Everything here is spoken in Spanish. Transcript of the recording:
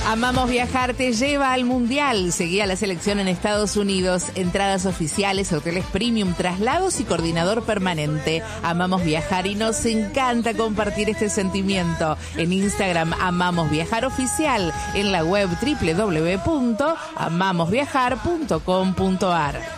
Amamos Viajar te lleva al Mundial. Seguí a la selección en Estados Unidos. Entradas oficiales, hoteles premium, traslados y coordinador permanente. Amamos Viajar y nos encanta compartir este sentimiento. En Instagram, Amamos Viajar Oficial. En la web www.amamosviajar.com.ar.